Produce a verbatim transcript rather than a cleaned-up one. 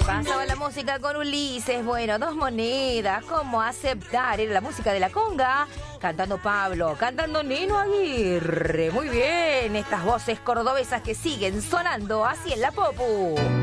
Pasaba la música con Ulises, bueno, dos monedas, ¿cómo aceptar? Era la música de la conga, cantando Pablo, cantando Nino Aguirre. Muy bien, estas voces cordobesas que siguen sonando así en la Popu.